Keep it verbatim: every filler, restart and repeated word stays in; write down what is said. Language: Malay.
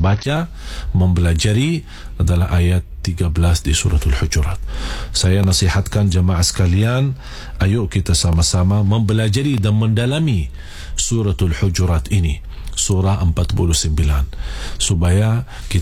membaca, mempelajari adalah ayat tiga belas di suratul Hujurat. Saya nasihatkan jemaah sekalian, ayo kita sama-sama mempelajari dan mendalami suratul Hujurat ini, surah empat puluh sembilan, supaya kita